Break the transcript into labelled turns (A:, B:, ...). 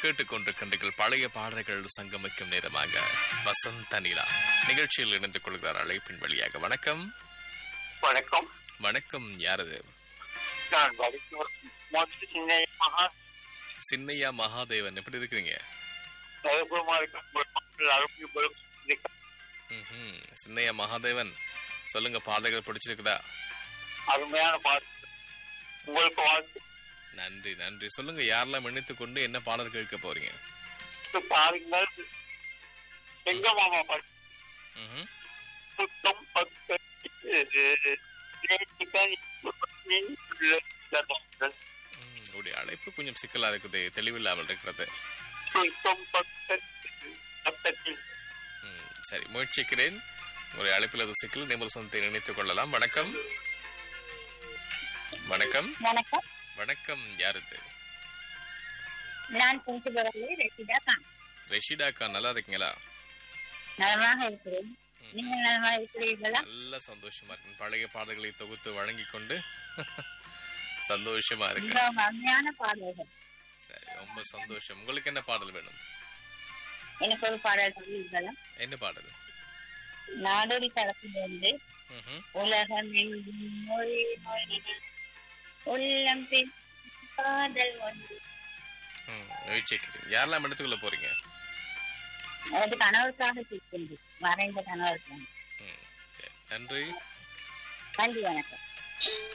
A: கேட்டுக்கொண்டிருக்கின்றீர்கள் பழைய பாடல்கள் சங்கமிக்கும் நேரமாக வசந்த நிலா நிகழ்ச்சியில் இணைந்து கொள்கிறார் அழைப்பின் வழியாக. வணக்கம்.
B: வணக்கம்.
A: வணக்கம். யாரது?
B: நான் வடக்கு சின்னையா
A: சின்னையா மகாதேவன். எப்படி இருக்கிறீங்க? சின்னையா மகாதேவன், சொல்லுங்க, பாடல்கள் பிடிச்சிருக்குதா?
B: அருமையான பாட்டு. உங்களுக்கு வாழ்த்து.
A: நன்றி நன்றி. சொல்லுங்க, யாரெல்லாம் இணைத்துக் கொண்டு என்ன பாடல் கேட்க போறீங்க?
B: பாருங்கள், எங்க மாமா பாட்டு. சுத்தம்
A: உடைய அழைப்பு கொஞ்சம் சிக்கலா இருக்குது, தெளிவில்லாமல் இருக்கிறது. சரி, முயற்சிக்கிறேன். உங்களுடைய அழைப்பில் அது சிக்கல், நீங்கள் சொந்தத்தை நினைத்துக் கொள்ளலாம். வணக்கம். வணக்கம்.
C: வணக்கம்.
A: வணக்கம். யாருது?
C: நான் ரெஷிதா கான்.
A: ரெஷிதா கான், நல்லா இருக்கீங்களா?
C: நலமாக இருக்கிறேன். நீங்க நலமாக இருக்கிறீர்களா?
A: நல்ல சந்தோஷமா இருக்கு. பழைய பாடல்களை தொகுத்து வழங்கி கொண்டு சந்தோஷமா இருக்கு.
C: அருமையான பாடல்கள்.
A: சரி, ரொம்ப சந்தோஷம். உங்களுக்கு என்ன பாடல் வேணும்?
C: எனக்கு ஒரு பாடல் சொல்லுங்களா?
A: என்ன பாடல்?
C: நாடோடி தரப்பிலிருந்து உலகம் மொழி மொழி உள்ளம் காதல் ஒன்று.
A: யாரெல்லாம் எடுத்துக்கொள்ள போறீங்க?
C: அது கணவருக்காக கேட்கின்றேன், மறைந்த கணவருக்காக.
A: சரி, நன்றி.
C: நன்றி, வணக்கம்.